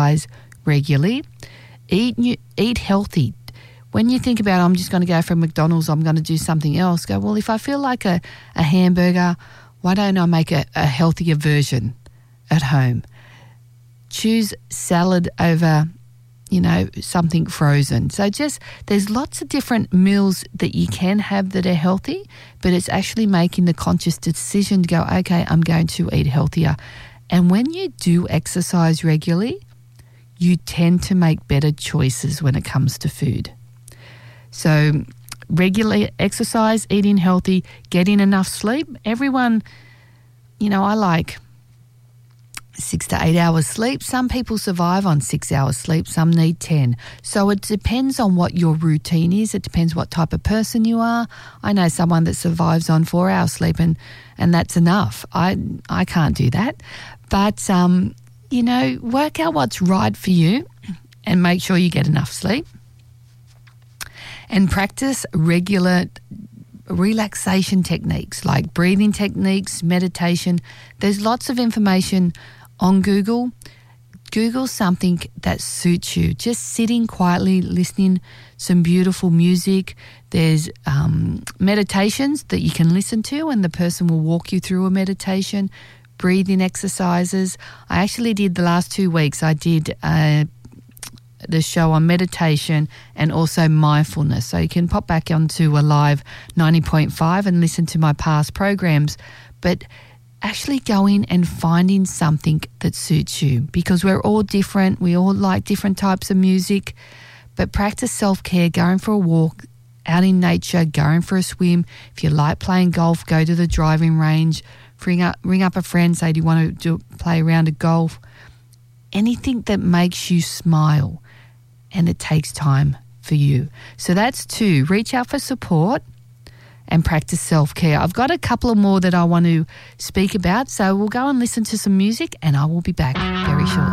exercise regularly. Eat healthy. When you think about, I'm just going to go from McDonald's, I'm going to do something else, go, well, if I feel like a hamburger, why don't I make a healthier version at home? Choose salad over, something frozen. So there's lots of different meals that you can have that are healthy, but it's actually making the conscious decision to go, okay, I'm going to eat healthier. And when you do exercise regularly, you tend to make better choices when it comes to food. So regular exercise, eating healthy, getting enough sleep. Everyone, I like 6 to 8 hours sleep. Some people survive on 6 hours sleep. Some need 10. So it depends on what your routine is. It depends what type of person you are. I know someone that survives on 4 hours sleep and that's enough. I can't do that. But, work out what's right for you and make sure you get enough sleep. And practice regular relaxation techniques like breathing techniques, meditation. There's lots of information on Google. Google something that suits you. Just sitting quietly, listening some beautiful music. There's meditations that you can listen to and the person will walk you through a meditation. Breathing exercises. I actually did the last 2 weeks. I did the show on meditation and also mindfulness. So you can pop back onto Alive 90.5 and listen to my past programs. But actually going and finding something that suits you, because we're all different. We all like different types of music. But practice self-care, going for a walk out in nature, going for a swim. If you like playing golf, go to the driving range. Ring up a friend, say, do you want to play a round of golf? Anything that makes you smile. And it takes time for you. So that's 2. Reach out for support and practice self-care. I've got a couple of more that I want to speak about. So we'll go and listen to some music and I will be back very shortly.